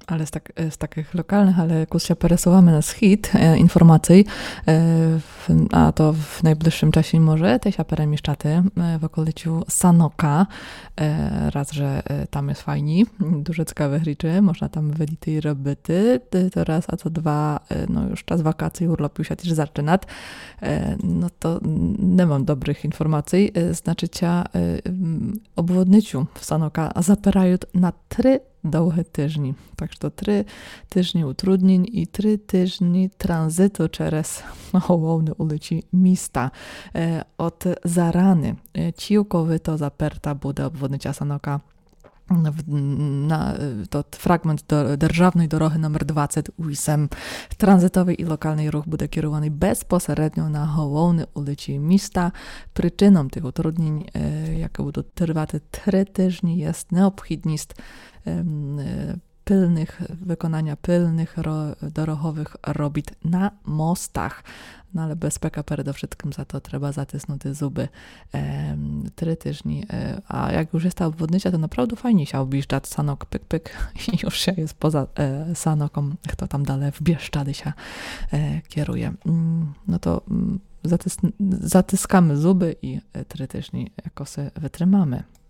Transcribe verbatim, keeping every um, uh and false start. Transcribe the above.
Ale z, tak, z takich lokalnych, ale jak się peresujemy na hit e, informacji, e, w, a to w najbliższym czasie może, te się peremieszczaty e, w okoliciu Sanoka. E, raz, że e, tam jest fajni, dużo ciekawych rzeczy, można tam wylity i robyty, to raz, a to dwa, e, no już czas wakacji, urlopu się też zaczynać. E, no to nie mam dobrych informacji, e, znaczy cia e, obwodniciu w Sanoka zaperają na trzy długie tyżni. Także to trzy tyżni utrudnień i trzy tyżni tranzytu przez Hołowne ulici miasta. E, od zarany e, ciłkowy to zaperta bude obwodnicza Sanoka. Na, to fragment do державnej drogi numer dwadzieścia osiem. Tranzytowy i lokalny ruch będzie kierowany bezpośrednio na Hołowne ulici miasta. Przyczyną tych utrudnień, jakie będą trwać trzy tygodnie, jest nieobchodność pilnych, wykonania pilnych ro, dorochowych robót na mostach. No ale bezpieka przede wszystkim, za to trzeba zacisnąć zuby e, trzy tygodnie. E, a jak już jest ta obwodnica, to naprawdę fajnie się objeżdżać Sanok, pyk, pyk i już się jest poza e, Sanoką, kto tam dalej w Bieszczady się e, kieruje. Mm, no to mm, zatys- zatyskamy zuby i trzy tygodnie jakoś wytrzymamy.